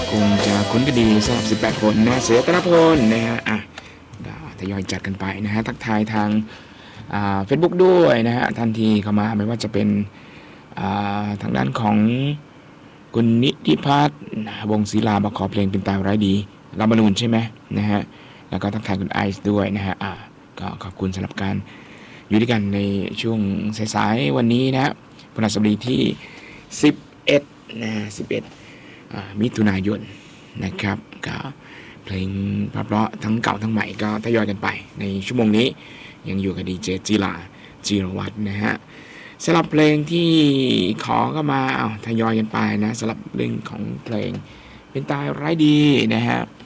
คงจะคุ้นกันดีสำหรับ18คนนะเสือตระพลนะฮะทยอยจัดกันไปนะฮะทักทายทางเฟซบุ๊กด้วยนะฮะทันทีเข้ามาไม่ว่าจะเป็นทางด้านของคุณนิติพัฒน์วงศิลามาขอเพลงเป็นตายร้ายดีรัมนูนใช่ไหมนะฮะแล้วก็ทักทายคุณไอซ์ด้วยนะฮะก็ขอบคุณสำหรับการอยู่ด้วยกันในช่วงสายๆวันนี้นะพฤหัสบดีที่11นะ11มิถุนายนนะครับก็เพลงเพราะทั้งเก่าทั้งใหม่ก็ทยอยกันไปในชั่วโมงนี้ยังอยู่กับดีเจจิรวัฒน์นะฮะสำหรับเพลงที่ขอก็มาทยอยกันไปนะสำหรับเรื่องของเพลงเป็นตายร้ายดีนะฮะ